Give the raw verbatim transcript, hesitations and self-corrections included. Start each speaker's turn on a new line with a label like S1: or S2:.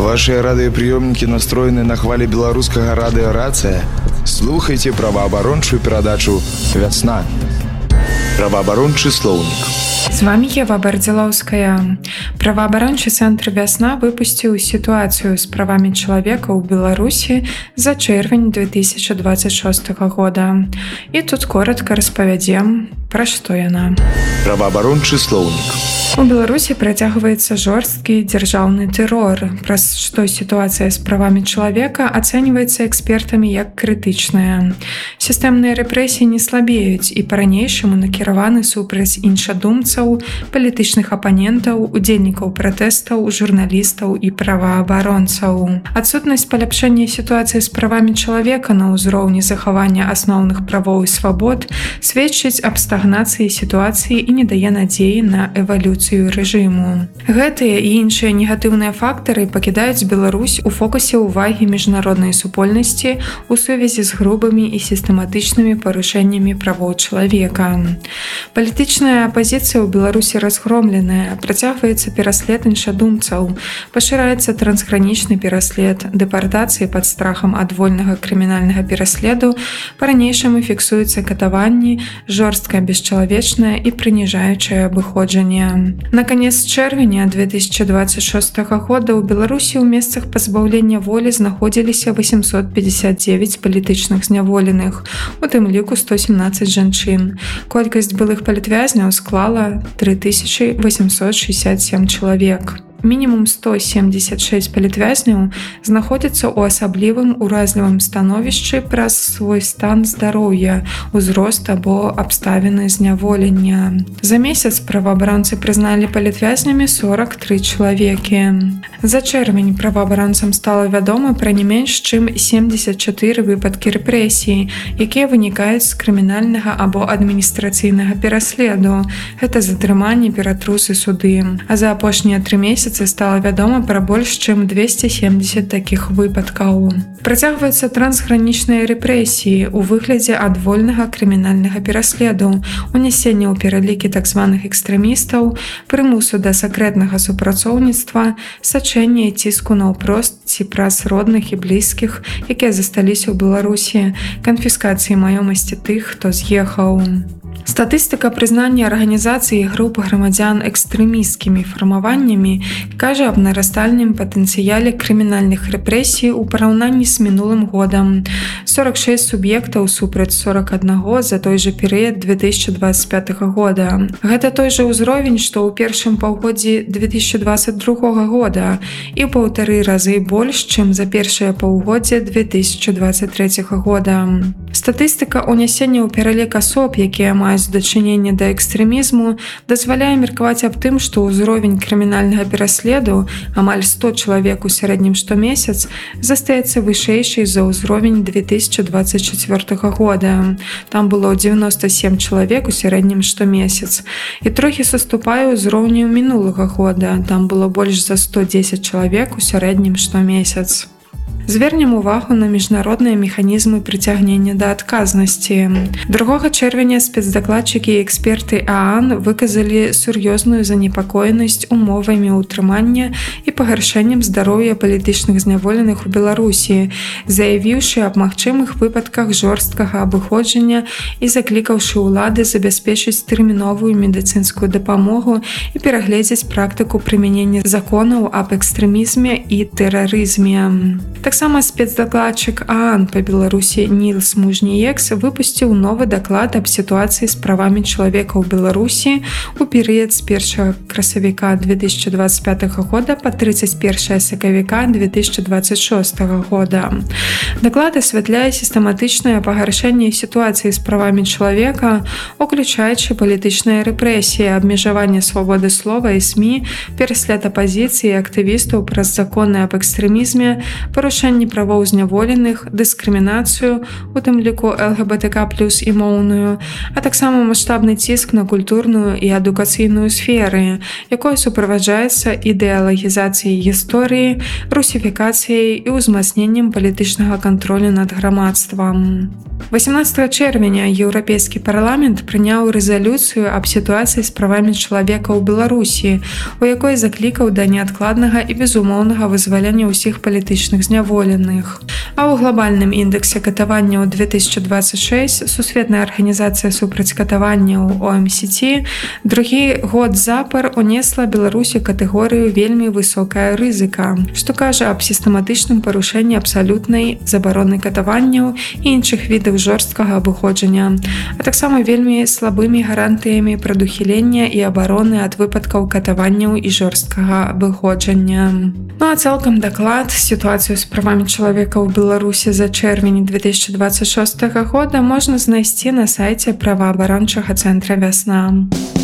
S1: Ваши радыёпрыёмнікі настроены на хвалі беларускага радыёрацыя? Слухайце праваабарончую перадачу «Вясна». Праваабарончы слоўнік.
S2: З вами Ева Бардзілаўская. Праваабарончы цэнтр «Вясна» выпусціў сітуацыю з правамі чалавека ў Беларусі за чэрвень две тысячи двадцать шостага года. І тут коротка распавядзем, пра што яна.
S1: Праваабарончы слоўнік.
S2: У Беларусі працягваецца жорсткі дзяржаўны тэрор, праз што сітуацыя з правамі чалавека ацэньваецца экспертамі як крытычная. Сістэмныя рэпрэсіі не слабеюць і па-ранейшаму накіраваны супраць іншадумцаў, палітычных апанентаў, удзельнікаў пратэстаў, журналістаў і праваабаронцаў. Адсутнасць паляпшэння сітуацыі з правамі чалавека на ўзроўні захавання асноўных правоў і свабод сведчыць аб стагнацыі сітуацыі і не дае надзеі на эвалюцыю рэжыму. Гэтыя і іншыя негатыўныя фактары пакідаюць Беларусь у фокусе ўвагі міжнароднай супольнасці ў сувязі з грубымі і сістэматычнымі парушэннямі правоў чалавека. Палітычная апазіцыя ў Беларусі разгромленая, працягваецца пераслед іншадумцаў, пашыраецца трансгранічны пераслед, дэпартацыі пад страхам ад вольнага крымінальнага пераследу, па-ранейшаму фіксуюцца катаванні, жорсткае, бесчалавечнае і прыніжаючае абыходжанне. На канец чэрвеня две тысячи двадцать шостага года ў Беларусі ў месцах пазбаўлення волі знаходзіліся восемьсот пятьдесят девять палітычных зняволеных, у тым ліку сто семнадцать жанчын. Колькасць былых палітвязняў склала три тысячи восемьсот шестьдесят семь чалавек. Мінімум сто семьдесят шесть палітвязняў знаходзяцца ў асаблівым уразлівым становішчы праз свой стан здароўя, узрост або абставіны зняволення. За месяц праваабаронцы прызналі палітвязнямі сорок три чалавекі. За чэрвень праваабаронцам стала вядома пра не менш чым семьдесят четыре выпадкі рэпрэсій, якія вынікаюць з крымінальнага або адміністрацыйнага пераследу. Гэта затрыманні, ператрусы, суды. А за апошнія тры месяцы стала вядома пра больш чым двести семьдесят такіх выпадкаў. Працягваюцца трансгранічныя рэпрэсіі ў выглядзе адвольнага крымінальнага пераследу, унясення ў пералікі так званых экстрэмістаў, прымусу да сакрэтнага супрацоўніцтва, сачэння і ціску наўпрост ці праз родных і блізкіх, якія засталіся ў Беларусі, канфіскацыі маёмасці тых, хто з'ехаў. Статыстыка прызнання арганізацыі груп грамадзян экстрэмісцкімі фармаваннямі кажа аб нарастальным патэнцыяле крымінальных рэпрэсій у параўнанні з мінулым годам. сорок шесть суб'ектаў супраць сорок один за той жа перыяд две тысячи двадцать пятага года. Гэта той жа ўзровень, што ў першым паўгоддзі две тысячи двадцать другога года і ў паўтары разы больш, чым за першае паўгоддзе две тысячи двадцать трэцяга года. Статыстыка ўнясення ў пералік асоб, якія маюць дачыненне да экстрэмізму, дазваляе меркаваць аб тым, што ўзровень крымінальнага пераследу, амаль сто чалавек у сярэднім штомесяц, застаецца вышэйшай за ўзровень две тысячи двадцать четвёртага года. Там было девяносто семь чалавек у сярэднім штомесяц. І трохі саступае ўзроўню мінулага года. Там было больш за сто десять чалавек у сярэднім штомесяц. Звернем увагу на міжнародныя механізмы прыцягнення да адказнасці. другога чэрвеня спецдакладчыкі і эксперты ААН выказалі сур'ёзную занепакоенасць умовамі ўтрымання і пагаршэннем здароўя палітычных зняволеных у Беларусі, заявіўшы аб магчымых выпадках жорсткага абыходжання і заклікаўшы ўлады забяспечыць тэрміновую медыцынскую дапамогу і перагледзець практыку прымянення законаў аб экстрэмізме і тэрарызме. Таксама спецдакладчык ААН па Беларусі Нілс Мужніекс выпусціў новы даклад аб сітуацыі з правамі чалавека ў Беларусі ў перыяд з першага красавіка две тысячи двадцать пятага года па тридцать первое сакавіка две тысячи двадцать шостага года. Даклад асвятляе сістэматычнае пагаршэнне сітуацыі з правамі чалавека, уключаючы палітычныя рэпрэсіі, абмежаванне свабоды слова і СМІ, пераслед апазіцыі і актывістаў праз законы аб экстрэмізме, парушэнне парушэнні правоў зняволеных, дыскрымінацыю, у тым ліку эл гэ бэ тэ ка плюс і моўную, а таксама маштабны ціск на культурную і адукацыйную сферы, якое суправаджаецца ідэалагізацыяй гісторыі, русіфікацыяй і ўзмацненнем палітычнага кантролю над грамадствам. восемнадцатого чэрвеня Еўрапейскі парламент прыняў рэзалюцыю аб сітуацыі з правамі чалавека ў Беларусі, у якой заклікаў да неадкладнага і безумоўнага вызвалення ўсіх палітычных зняволеных. А ў глобальным індэксе катаванняў две тысячи двадцать шесть Сусветная арганізацыя супраць катаванняў о эм си ти другі год запар унесла Беларусі катэгорыю вельмі высокая рызыка, што кажа аб сістэматычным парушэнні абсалютнай забароны катаванняў і іншых відаў жорсткага абыходжання, а таксама вельмі слабымі гарантыямі прадухілення і абароны ад выпадкаў катаванняў і жорсткага абыходжання. Ну а цалкам даклад сітуацыю з правамі чалавека ў Беларусі за чэрвень две тысячи двадцать шестого года можна знайсці на сайце праваабарончага цэнтра «Вясна».